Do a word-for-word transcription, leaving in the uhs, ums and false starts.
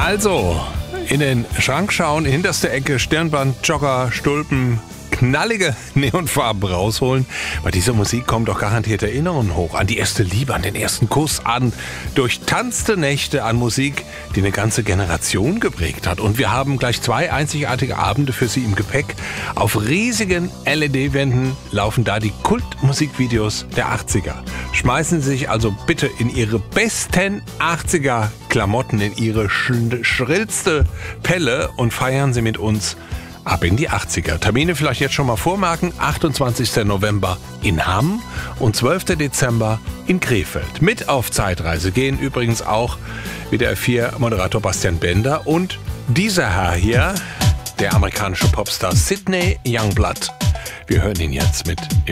Also, in den Schrank schauen, hinterste Ecke, Stirnband, Jogger, Stulpen, knallige Neonfarben rausholen. Bei dieser Musik kommen doch garantiert Erinnerungen hoch an die erste Liebe, an den ersten Kuss, an durchtanzte Nächte, an Musik, die eine ganze Generation geprägt hat. Und wir haben gleich zwei einzigartige Abende für Sie im Gepäck. Auf riesigen L E D-Wänden laufen da die Kultmusikvideos der achtziger. Schmeißen Sie sich also bitte in Ihre besten achtziger-Klamotten, in Ihre sch- schrillste Pelle und feiern Sie mit uns ab in die achtziger. Termine vielleicht jetzt schon mal vormerken. achtundzwanzigster November in Hamm und zwölfter Dezember in Krefeld. Mit auf Zeitreise gehen übrigens auch W D R vier Moderator Bastian Bender und dieser Herr hier, der amerikanische Popstar Sidney Youngblood. Wir hören ihn jetzt mit